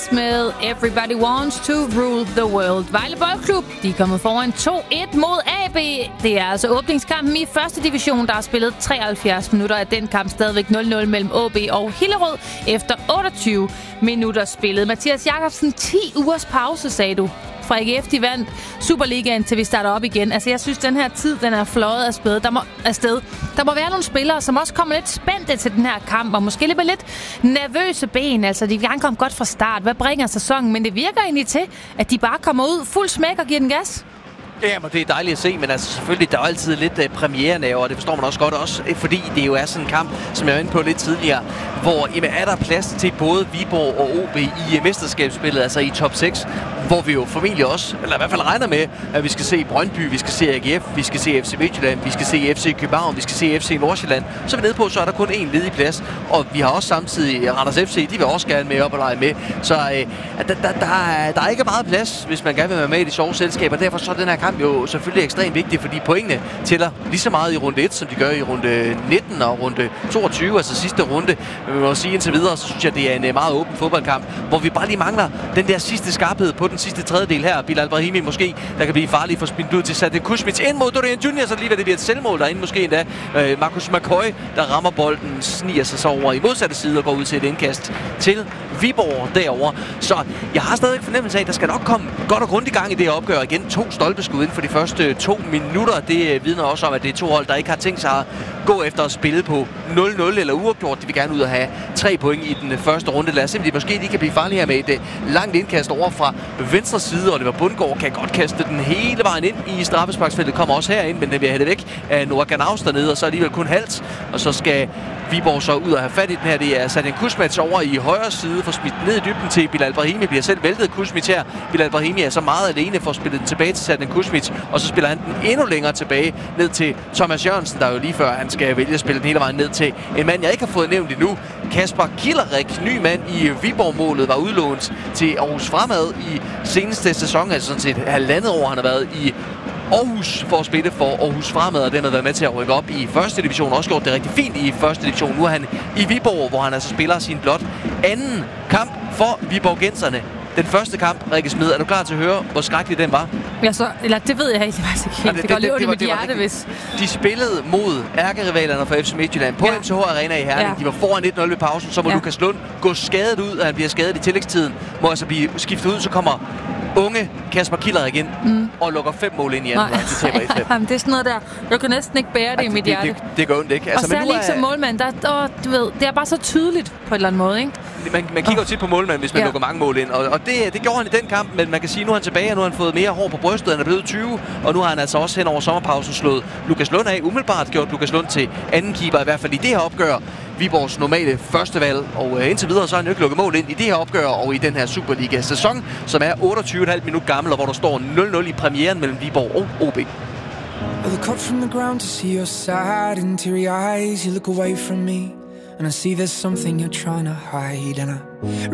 med Everybody Wants to Rule the World. Vejle Boldklub, de er kommet foran 2-1 mod AB. Det er altså åbningskampen i første division, der har spillet 73 minutter af den kamp. Stadigvæk 0-0 mellem AB og Hillerød efter 28 minutter spillet. Mathias Jakobsen, 10 ugers pause, sagde du. Fra AGF, de vandt Superligaen, til vi starter op igen. Altså, jeg synes, den her tid, den er fløjet afsted. Der må være nogle spillere, som også kommer lidt spændte til den her kamp, og måske lidt nervøse ben. Altså, de vil gerne komme godt fra start. Hvad bringer sæsonen? Men det virker egentlig til, at de bare kommer ud fuld smæk og giver den gas. Ja, men det er dejligt at se, men altså selvfølgelig, der er altid lidt premierenerve, og det forstår man også godt, også fordi det jo er sådan en kamp, som jeg var inde på lidt tidligere, hvor jamen, er der plads til både Viborg og OB i mesterskabsspillet, altså i top 6, hvor vi jo formentlig også, eller i hvert fald regner med, at vi skal se Brøndby, vi skal se AGF, vi skal se FC Midtjylland, vi skal se FC København, vi skal se FC Nordsjælland. Så er vi nede på, så er der kun én ledig plads, og vi har også samtidig Randers FC, de vil også gerne med op og lege med. Så der er ikke meget plads, hvis man gerne vil være med i de sjove selskaber. Derfor så er den her kamp jo selvfølgelig ekstremt vigtig, fordi pointene tæller lige så meget i runde 1, som de gør i runde 19 og runde 22, altså sidste runde. Men man må sige indtil videre, så synes jeg, det er en meget åben fodboldkamp, hvor vi bare lige mangler den der sidste skarphed på den sidste tredjedel her. Bilal Brahimi måske, der kan blive farlig for spillet ud til Sadek Kusmic ind mod Dorian Junior, så lige ved det bliver et selvmål derinde måske endda. Marcus McCoy, der rammer bolden, sniger sig så over i modsatte side og går ud til et indkast til Viborg derovre. Så jeg har stadig fornemmelse af, at der skal nok komme godt og grundigt i gang i det opgør igen. 2 stolpeskud inden for de første 2 minutter. Det vidner også om, at det er 2 hold, der ikke har tænkt sig at gå efter at spille på 0-0 eller uafgjort. De vil gerne ud og have 3 point i den første runde. Lad os se, om de måske lige kan blive farlige her med et langt indkast over fra venstre side. Oliver Bundgaard kan godt kaste den hele vejen ind i straffesparksfeltet. Kommer også herind, men den bliver hættet væk af Noah Ganaus dernede, og så alligevel kun halvt. Og så skal Viborg så ud og have fat i den her. Det er Sadek Kusmic over i højre side for smidt ned i dybden til Bilal Brahimi. Bliver selv væltet Kusmic her. Bilal Brahimi er så meget alene for at spille den tilbage til Sadek Kusmic, og så spiller han den endnu længere tilbage ned til Thomas Jørgensen, der jo lige før han skal vælge at spille den hele vejen ned til en mand, jeg ikke har fået nævnt endnu. Kasper Killerek, ny mand i Viborg-målet, var udlånt til Aarhus Fremad i seneste sæson, altså sådan set 1,5 år han har været i Aarhus for at spille for Aarhus Fremad, og den har været med til at rykke op i første division, også gjort det rigtig fint i første division. Nu er han i Viborg, hvor han altså spiller sin blot anden kamp for Viborgenserne. Den første kamp, Rikke Smed, er du klar til at høre, hvor skrækkelig den var? Ja, så, eller det ved jeg ikke faktisk ikke helt. Det går lige ondt i mit hjerte, hvis... De spillede mod ærkerivalerne fra FC Midtjylland på MTH Arena i Herning. Ja. De var foran 1-0 ved pausen, så må Lukas Lund gå skadet ud, og han bliver skadet i tillægstiden. Må altså blive skiftet ud, så kommer unge Kasper Killerek ind og lukker 5 mål ind i anden. Jamen, det er sådan noget der. Jeg kan næsten ikke bære det i mit hjerte. Det gør ondt, ikke? Altså, og særligt ikke som målmand. Du ved, det er bare så tydeligt på en eller anden måde, ikke? Man kigger jo tit på målmanden, hvis man lukker mange mål ind. Og det gjorde han i den kamp, men man kan sige, at nu er han tilbage, og nu har han fået mere hår på brystet. Han er blevet 20, og nu har han altså også hen over sommerpausen slået Lukas Lund af. Umiddelbart gjort Lukas Lund til anden keeper, i hvert fald i det her opgør. Viborgs normale førstevalg, og indtil videre så har han jo ikke lukket mål ind i det her opgør og i den her Superliga-sæson, som er 28,5 minutter gammel, og hvor der står 0-0 i premieren mellem Viborg og OB. I look up from the ground to see your sad and teary eyes. You look away from me and I see there's something you're trying to hide, and I